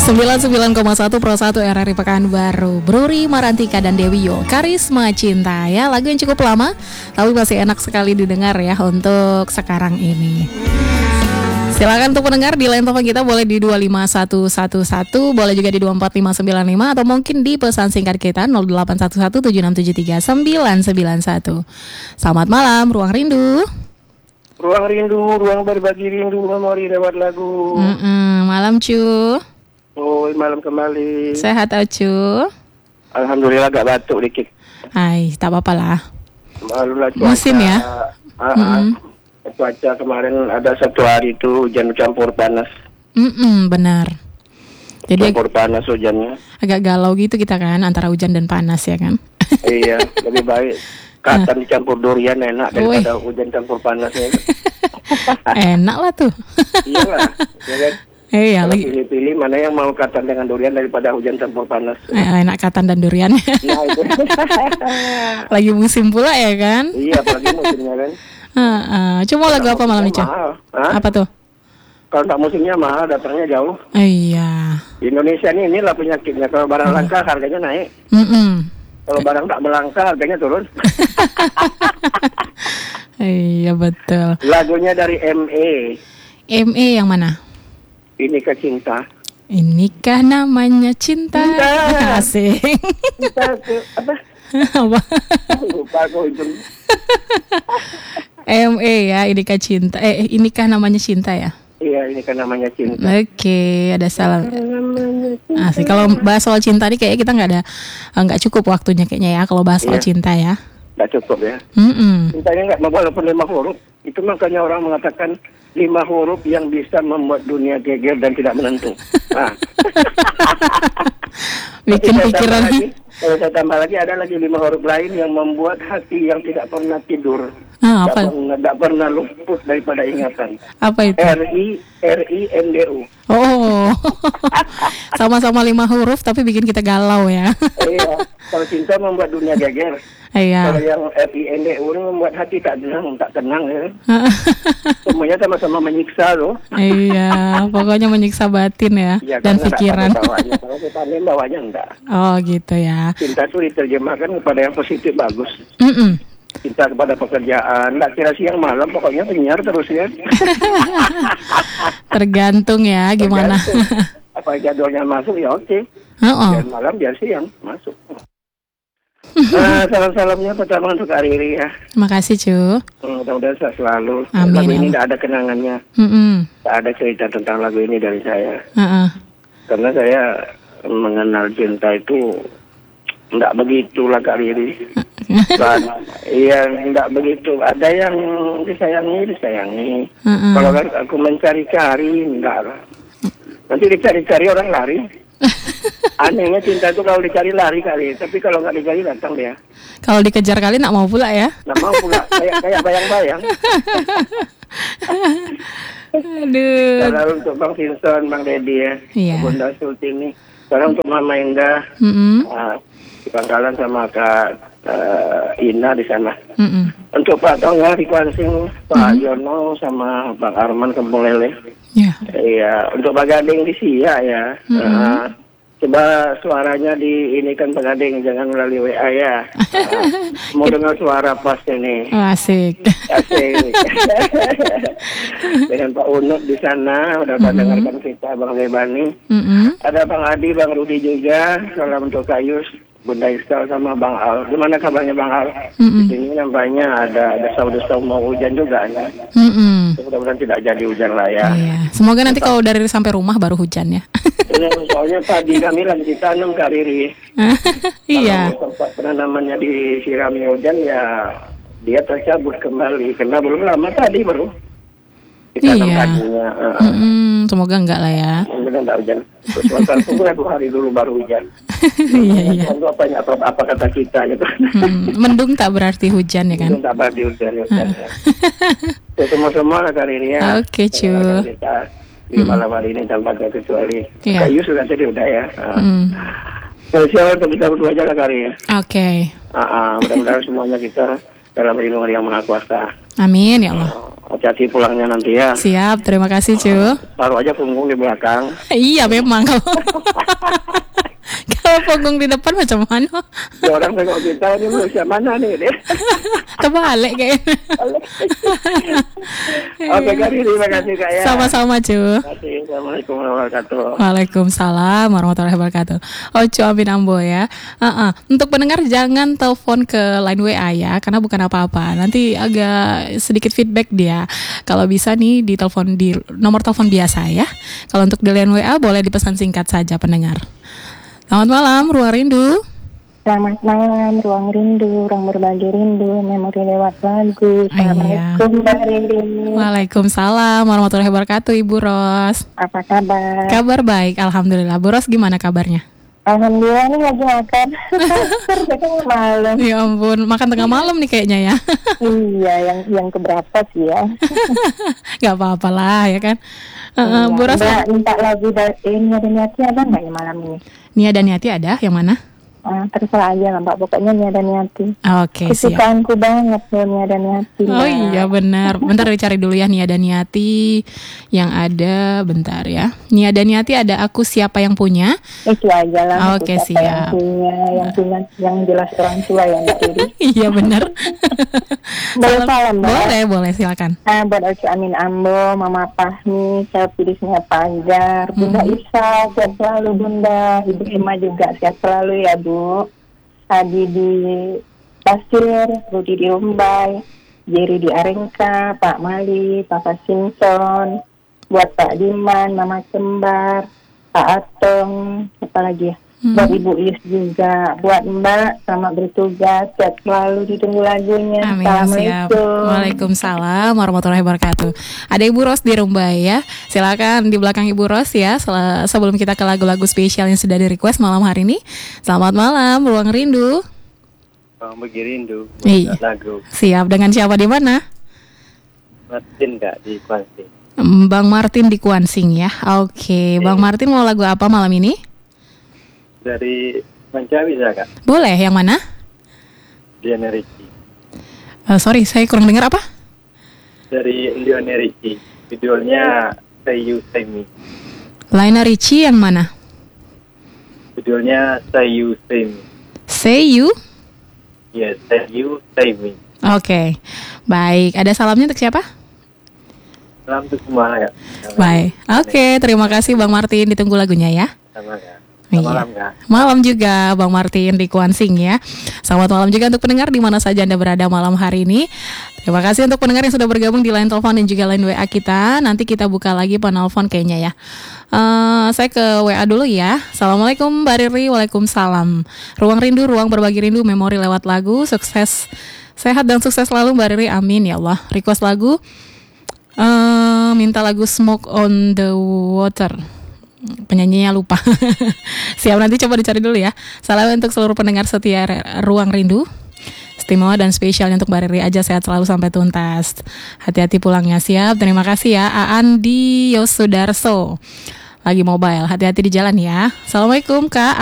99,1 Pro 1 RRI Pekanbaru. Bruri Marantika dan Dewi Yo, Karisma Cinta ya. Lagu yang cukup lama tapi masih enak sekali didengar ya untuk sekarang ini. Silakan untuk pendengar di line telepon kita boleh di 25111, boleh juga di 24595 atau mungkin di pesan singkat kita 081176739991. Selamat malam, Ruang Rindu. Ruang rindu, ruang berbagi rindu, memori lewat lagu. Malam cu. Oh, malam kembali. Sehat cu? Alhamdulillah agak batuk dikit. Hai, tak apa-apa lah. Malulah cuaca. Musim ya? Cuaca kemarin ada satu hari itu hujan campur panas. Benar. Jadi campur panas hujannya. Agak galau gitu kita kan, antara hujan dan panas ya kan? Iya, lebih baik katan dicampur durian enak daripada hujan campur panasnya. Enak lah tuh. Iyalah, ya kan? Iya, lagi pilih-pilih mana yang mau katan dengan durian daripada hujan campur panas. Enak katan dan durian. Nah, itu. Lagi musim pula ya kan? Iya, apalagi musimnya kan. Cuma lagu apa malam ini, Cah? Apa tuh? Kalau tak musimnya mahal, datangnya jauh. Iya. Di Indonesia inilah penyakitnya. Kalau barang langka harganya naik. Kalau barang tak melangka harganya turun. Iya betul. Lagunya dari ME. ME yang mana? Inikah Cinta. Inikah namanya cinta? Asik. Cinta apa? Apa? Lupa aku itu. ME ya, Inikah Cinta. Inikah namanya cinta ya? Iya, ini kan namanya cinta. Oke, ada salam. Asik. Kalau bahas soal cinta nih kayaknya kita nggak cukup waktunya kayaknya ya kalau bahas soal cinta ya. Nggak cukup ya. Cintanya nggak walaupun 5 huruf. Itu makanya orang mengatakan 5 huruf yang bisa membuat dunia geger dan tidak menentu. Nah. Bikin pikiran. Kalau saya tambah lagi ada lagi 5 huruf lain yang membuat hati yang tidak pernah tidur. Apa? Tidak pernah luput daripada ingatan. Apa itu? RINDU. Oh. Sama-sama 5 huruf tapi bikin kita galau ya. Iya. Kalau cinta membuat dunia geger. Iya. Kalau yang RINDU ini membuat hati tak tenang ya. Semuanya sama-sama menyiksa loh. Iya, pokoknya menyiksa batin ya, dan pikiran. Kalau kita bawanya enggak. Oh gitu ya. Cinta itu diterjemahkan kepada yang positif bagus. Cinta kepada pekerjaan, nggak kira siang malam, pokoknya penyiar terus ya. Tergantung ya, gimana. Apa jadwalnya masuk ya oke. Biar malam biar siang masuk. Salam-salamnya pertama untuk Ariri ya. Makasih cu. Mudah-mudahan sehat selalu. Amin, lagu ini tidak ada kenangannya. Tidak ada cerita tentang lagu ini dari saya. Karena saya mengenal cinta itu tidak begitulah Kak Riri. Iya, tidak begitu. Ada yang disayangi. Kalau aku mencari-cari, enggak lah. Nanti dicari-cari orang lari. Anehnya cinta itu kalau dicari lari kali, tapi kalau nggak dicari datang dia. Kalau dikejar kali nggak mau pula ya? Nggak mau pula, kayak bayang-bayang. Aduh. Kalau untuk Bang Vincent, Bang Deddy ya, Bunda Sultini. Sekarang untuk Mama Indah, di Pangkalan sama Kak Ina di sana. Untuk Pak Tongga di Kuansing, Pak Jono sama Bang Arman Kampung Lele. Iya, untuk Pak Gading di Sia ya. Coba suaranya di ini kan Pak Gading, jangan melalui WA ya. Mau dengar suara pas ini. Asik. Dengan Pak Unut di sana, udah dengarkan kita Bang Lebani. Ada Bang Adi, Bang Rudi juga. Salam untuk Kayus, Bunda Iskal sama Bang Al. Gimana kabarnya Bang Al? Di sini nampaknya ada desau-desau mau hujan juga ya. Mudah-mudahan tidak jadi hujan lah ya. Iya. Semoga nanti kalau dari sampai rumah baru hujan ya. Soalnya padi kami lagi ditanam Kak Riri. Iya. Kalau tempat penanamannya disirami hujan ya dia tercabut kembali. Karena belum lama tadi baru ditanam padinya. Semoga enggak lah ya. Semoga enggak hujan. Suasana tunggu 2 hari dulu baru hujan. Iya. Apa kata kita gitu. Mendung tak berarti hujan ya kan? Mendung tak berarti hujan. Semua-semua lah Kak Riri ya. Oke cu. Di malam hari ini tanpa kecuali Kayu sudah tadi udah ya. Spesial untuk kita berdua aja lah Kari ya. Mudah-mudahan semuanya kita dalam lindungan yang maha kuasa. Amin ya Allah. Hati-hati pulangnya nanti ya. Siap, terima kasih cu. Taruh aja punggung di belakang. Iya memang kalau kalau punggung di depan macam mana? Ya, orang tengok kita ini manusia mana nih? Terbalik kayaknya. Oke Kak, terima kasih Kak ya. Sama-sama cu. Assalamualaikum warahmatullahi wabarakatuh. Waalaikumsalam warahmatullahi wabarakatuh. Ocu Amin Ambo ya. Untuk pendengar jangan telepon ke line WA ya, karena bukan apa-apa. Nanti agak sedikit feedback dia. Kalau bisa nih di telepon di nomor telepon biasa ya. Kalau untuk di line WA boleh dipesan singkat saja pendengar. Selamat malam, Ruang Rindu. Selamat malam, Ruang Rindu, Ruang Berbagi Rindu, Memori Lewat Lagu. Assalamualaikum, Mbak Rindu. Waalaikumsalam warahmatullahi wabarakatuh, Ibu Ros. Apa kabar? Kabar baik, alhamdulillah. Bu Ros gimana kabarnya? Alhamdulillah nih lagi makan. Tengah malam. Ya ampun, makan tengah malam nih kayaknya ya. Iya, yang keberapa sih ya? Gak apa-apa lah ya kan. Bu Ros minta lagu dari Nia dan Yati ada nggak ya malam ini? Nia dan Yati ada, yang mana? Terserah aja lah Mbak, pokoknya Nia dan Yati. Oke, siap. Kesukaanku banget Nia dan Yati. Oh iya benar. Bentar dicari dulu ya Nia dan Yati. Yang ada bentar ya. Nia dan Yati ada Aku Siapa Yang Punya. Itu aja lah. Oke, siap. Yang jelas orang tua ya Mbak Riri. Iya benar. Boleh salam Mbak? Boleh silakan. Buat Ocu Amin Ambo, Mama Fahmi, saya pilihnya Pajar, Bunda Isa, sehat selalu Bunda, Ibu Emma juga sehat selalu ya Bu. Adi di Pasir, Rudi di Rumbai, Jerry di Arengka, Pak Mali, Papa Simpson, buat Pak Diman, Mama Cembar, Pak Atong, apa lagi ya? Buat Ibu Is juga, buat Mbak, selamat bertugas, sehat selalu, ditunggu lagunya. Amin, siap. Waalaikumsalam warahmatullahi wabarakatuh. Ada Ibu Ros di Rumbai ya. Silakan di belakang Ibu Ros ya. Sebelum kita ke lagu-lagu spesial yang sudah di request malam hari ini. Selamat malam, Ruang Rindu. Ruang Berbagi Rindu. Lagu. Siap. Dengan siapa di mana? Martin Kak di Kuansing. Bang Martin di Kuansing ya. Oke, Bang Martin mau lagu apa malam ini? Dari Manca bisa Kak? Boleh, yang mana? Lionel Richie. Sorry, saya kurang dengar apa? Dari Lionel Richie. Judulnya Say You Say Me. Lionel Richie yang mana? Judulnya Say You Say Me. Say You? Yes, Say You Say Me. Oke, baik. Ada salamnya untuk siapa? Salam untuk semua Kak. Baik. Oke, terima kasih Bang Martin. Ditunggu lagunya ya. Sama Kak. Malam, malam juga Bang Martin di Kuansing ya. Selamat malam juga untuk pendengar di mana saja Anda berada malam hari ini. Terima kasih untuk pendengar yang sudah bergabung di line telepon dan juga line WA kita. Nanti kita buka lagi penelpon kayaknya ya. Saya ke WA dulu ya. Assalamualaikum Mbak Riri. Waalaikumsalam. Ruang Rindu, Ruang Berbagi Rindu, Memori Lewat Lagu. Sukses, sehat dan sukses selalu Mbak Riri. Amin ya Allah. Request lagu, minta lagu Smoke on the Water. Penyanyinya lupa. Siap, nanti coba dicari dulu ya. Salam untuk seluruh pendengar setia Ruang Rindu. Istimewa dan spesial untuk Mbak Riri aja, sehat selalu sampai tuntas. Hati-hati pulangnya. Siap, terima kasih ya. Aan di Yosudarso lagi mobile, hati-hati di jalan ya. Assalamualaikum Kak.